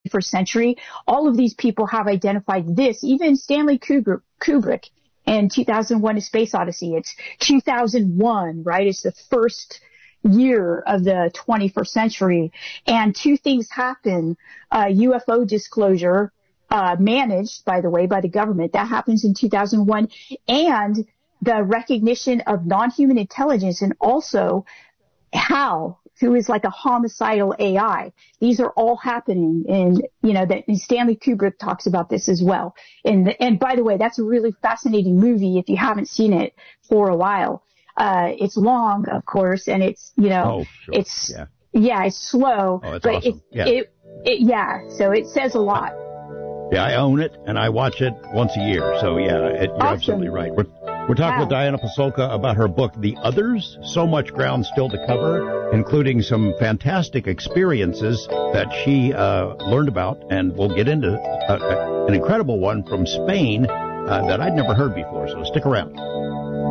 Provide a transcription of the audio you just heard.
21st century. All of these people have identified this. Even Stanley Kubrick in 2001: A Space Odyssey. It's 2001, right? It's the first year of the 21st century. And two things happen. UFO disclosure, managed, by the way, by the government. That happens in 2001. And the recognition of non-human intelligence, and also HAL, who is like a homicidal AI. These are all happening, and Stanley Kubrick talks about this as well. And by the way, that's a really fascinating movie if you haven't seen it for a while. It's long, of course, and it's it's slow, oh, it's but awesome. So it says a lot. Yeah, I own it, and I watch it once a year. So, you're absolutely right. We're talking with Diana Pasulka about her book, The Others. So much ground still to cover, including some fantastic experiences that she learned about, and we'll get into an incredible one from Spain that I'd never heard before. So stick around.